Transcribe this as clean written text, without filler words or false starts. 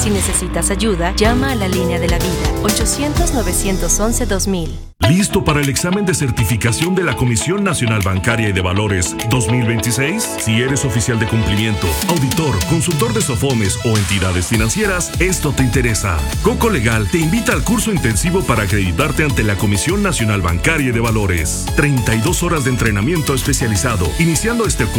Si necesitas ayuda, llama a la línea de la vida, 800-911-2000. ¿Listo para el examen de certificación de la Comisión Nacional Bancaria y de Valores 2026? Si eres oficial de cumplimiento, auditor, consultor de SOFOMES o entidades financieras, esto te interesa. Coco Legal te invita al curso intensivo para acreditarte ante la Comisión Nacional Bancaria y de Valores. 32 horas de entrenamiento especializado, iniciando este